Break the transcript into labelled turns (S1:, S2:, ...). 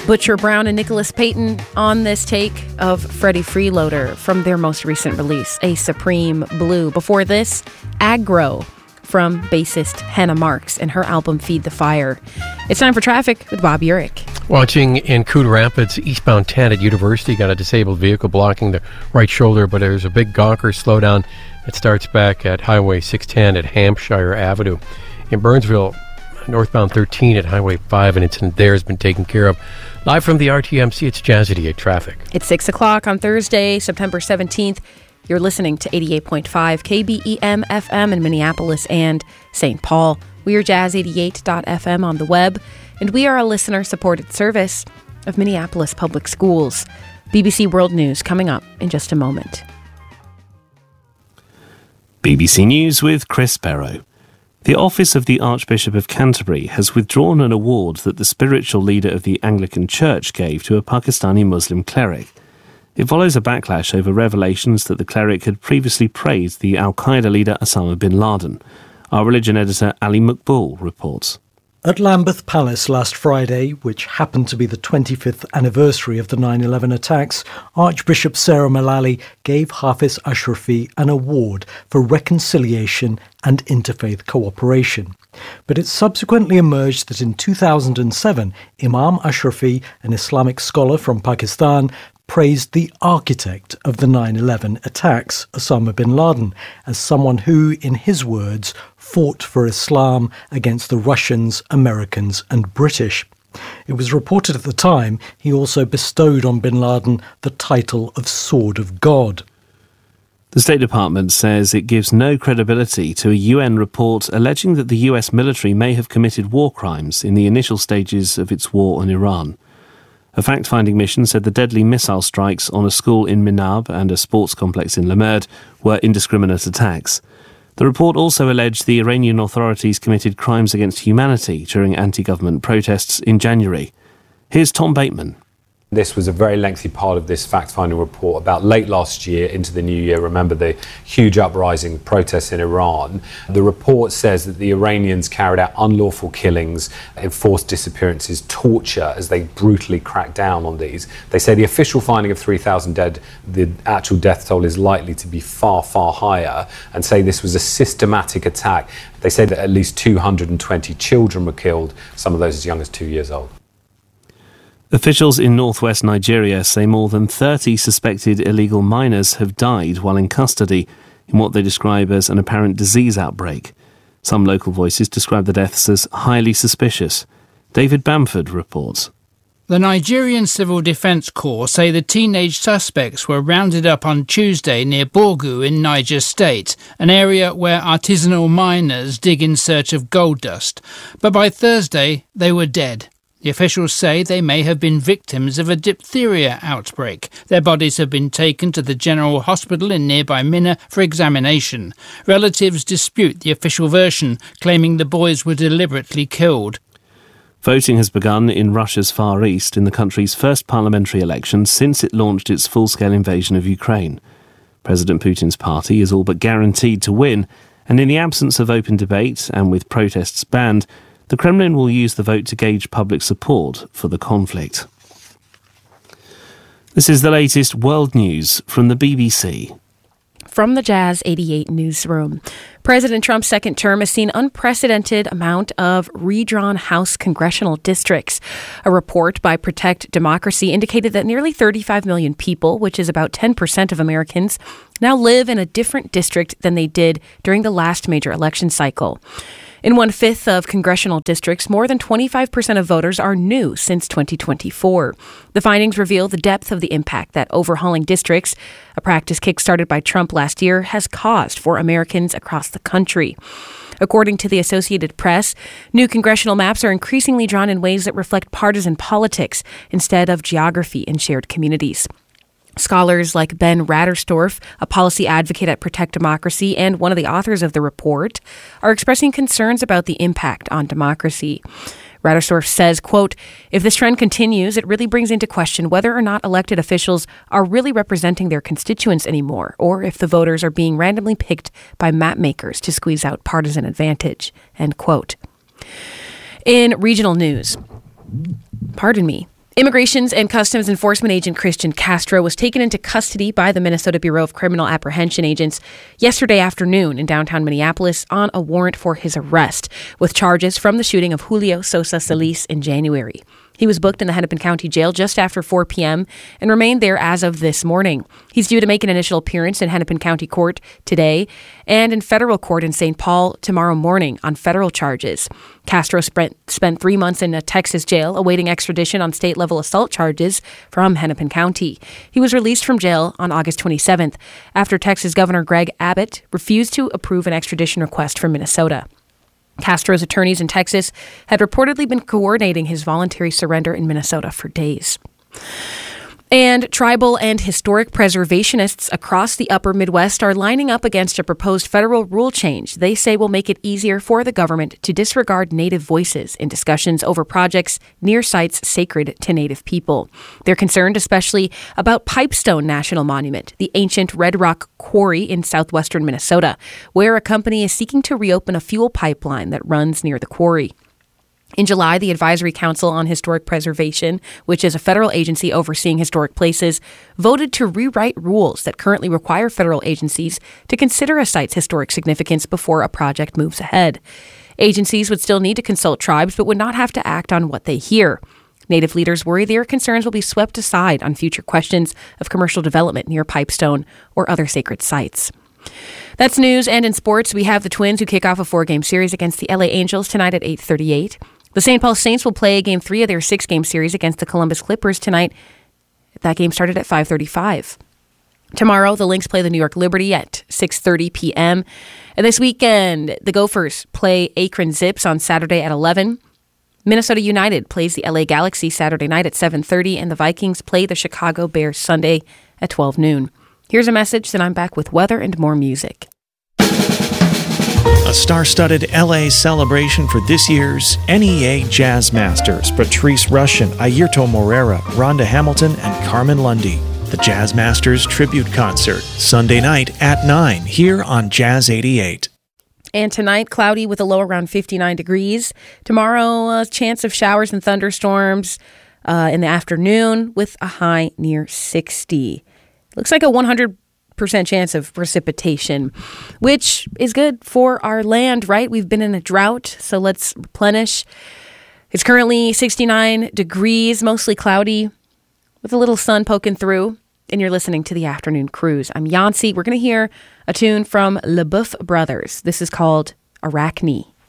S1: Butcher Brown and Nicholas Payton on this take of Freddie Freeloader from their most recent release, A Supreme Blue. Before this, Aggro from bassist Hannah Marks and her album Feed the Fire. It's time for traffic with Bob Urich.
S2: Watching in Coon Rapids, eastbound 10 at University, got a disabled vehicle blocking the right shoulder, but there's a big Gawker slowdown that starts back at Highway 610 at Hampshire Avenue. In Burnsville, northbound 13 at Highway 5, an incident there has been taken care of. Live from the RTMC, it's Jazz 88 Traffic.
S1: It's 6 o'clock on Thursday, September 17th. You're listening to 88.5 KBEM FM in Minneapolis and St. Paul. We are jazz88.fm on the web, and we are a listener-supported service of Minneapolis Public Schools. BBC World News coming up in just a moment.
S3: BBC News with Chris Barrow. The Office of the Archbishop of Canterbury has withdrawn an award that the spiritual leader of the Anglican Church gave to a Pakistani Muslim cleric. It follows a backlash over revelations that the cleric had previously praised the Al-Qaeda leader Osama bin Laden. Our religion editor Ali Maqbool reports.
S4: At Lambeth Palace last Friday, which happened to be the 25th anniversary of the 9/11 attacks, Archbishop Sarah Mullally gave Hafiz Ashrafi an award for reconciliation and interfaith cooperation. But it subsequently emerged that in 2007, Imam Ashrafi, an Islamic scholar from Pakistan, praised the architect of the 9/11 attacks, Osama bin Laden, as someone who, in his words, fought for Islam against the Russians, Americans and British. It was reported at the time he also bestowed on bin Laden the title of Sword of God.
S3: The State Department says it gives no credibility to a UN report alleging that the US military may have committed war crimes in the initial stages of its war on Iran. A fact-finding mission said the deadly missile strikes on a school in Minab and a sports complex in Lamerd were indiscriminate attacks. The report also alleged the Iranian authorities committed crimes against humanity during anti-government protests in January. Here's Tom Bateman.
S5: This was a very lengthy part of this fact-finding report about late last year into the new year. Remember the huge uprising protests in Iran. The report says that the Iranians carried out unlawful killings, enforced disappearances, torture as they brutally cracked down on these. They say the official finding of 3,000 dead, the actual death toll is likely to be far, far higher, and say this was a systematic attack. They say that at least 220 children were killed, some of those as young as 2 years old.
S3: Officials in northwest Nigeria say more than 30 suspected illegal miners have died while in custody in what they describe as an apparent disease outbreak. Some local voices describe the deaths as highly suspicious. David Bamford reports.
S6: The Nigerian Civil Defence Corps say the teenage suspects were rounded up on Tuesday near Borgu in Niger State, an area where artisanal miners dig in search of gold dust. But by Thursday, they were dead. The officials say they may have been victims of a diphtheria outbreak. Their bodies have been taken to the General Hospital in nearby Minna for examination. Relatives dispute the official version, claiming the boys were deliberately killed.
S3: Voting has begun in Russia's Far East in the country's first parliamentary election since it launched its full-scale invasion of Ukraine. President Putin's party is all but guaranteed to win, and in the absence of open debate and with protests banned, the Kremlin will use the vote to gauge public support for the conflict. This is the latest world news from the BBC.
S1: From the Jazz 88 newsroom, President Trump's second term has seen unprecedented amount of redrawn House congressional districts. A report by Protect Democracy indicated that nearly 35 million people, which is about 10% of Americans, now live in a different district than they did during the last major election cycle. In 1/5 of congressional districts, more than 25% of voters are new since 2024. The findings reveal the depth of the impact that overhauling districts, a practice kickstarted by Trump last year, has caused for Americans across the country. According to the Associated Press, new congressional maps are increasingly drawn in ways that reflect partisan politics instead of geography and shared communities. Scholars like Ben Ratterstorff, a policy advocate at Protect Democracy and one of the authors of the report, are expressing concerns about the impact on democracy. Ratterstorff says, quote, "If this trend continues, it really brings into question whether or not elected officials are really representing their constituents anymore, or if the voters are being randomly picked by map makers to squeeze out partisan advantage," end quote. In regional news, Immigrations and Customs Enforcement agent Christian Castro was taken into custody by the Minnesota Bureau of Criminal Apprehension agents yesterday afternoon in downtown Minneapolis on a warrant for his arrest, with charges from the shooting of Julio Sosa Solis in January. He was booked in the Hennepin County Jail just after 4 p.m. and remained there as of this morning. He's due to make an initial appearance in Hennepin County Court today and in federal court in St. Paul tomorrow morning on federal charges. Castro spent 3 months in a Texas jail awaiting extradition on state-level assault charges from Hennepin County. He was released from jail on August 27th after Texas Governor Greg Abbott refused to approve an extradition request from Minnesota. Castro's attorneys in Texas had reportedly been coordinating his voluntary surrender in Minnesota for days. And tribal and historic preservationists across the upper Midwest are lining up against a proposed federal rule change they say will make it easier for the government to disregard Native voices in discussions over projects near sites sacred to Native people. They're concerned especially about Pipestone National Monument, the ancient Red Rock quarry in southwestern Minnesota, where a company is seeking to reopen a fuel pipeline that runs near the quarry. In July, the Advisory Council on Historic Preservation, which is a federal agency overseeing historic places, voted to rewrite rules that currently require federal agencies to consider a site's historic significance before a project moves ahead. Agencies would still need to consult tribes, but would not have to act on what they hear. Native leaders worry their concerns will be swept aside on future questions of commercial development near Pipestone or other sacred sites. That's news. And in sports, we have the Twins who kick off a 4-game series against the LA Angels tonight at 8:38. The St. Paul Saints will play Game 3 of their 6-game series against the Columbus Clippers tonight. That game started at 5:35. Tomorrow, the Lynx play the New York Liberty at 6:30 p.m. And this weekend, the Gophers play Akron Zips on Saturday at 11. Minnesota United plays the LA Galaxy Saturday night at 7:30, and the Vikings play the Chicago Bears Sunday at 12 noon. Here's a message, then I'm back with weather and more music.
S7: A star-studded LA celebration for this year's NEA Jazz Masters. Patrice Rushen, Airto Moreira, Rhonda Hamilton, and Carmen Lundy. The Jazz Masters Tribute Concert, Sunday night at 9, here on Jazz 88.
S1: And tonight, cloudy with a low around 59 degrees. Tomorrow, a chance of showers and thunderstorms in the afternoon with a high near 60. Looks like a 100% chance of precipitation, which is good for our land, right? We've been in a drought, so let's replenish. It's currently 69 degrees, mostly cloudy, with a little sun poking through, and you're listening to the Afternoon Cruise. I'm Yancy. We're going to hear a tune from LeBoeuf Brothers. This is called Arachne.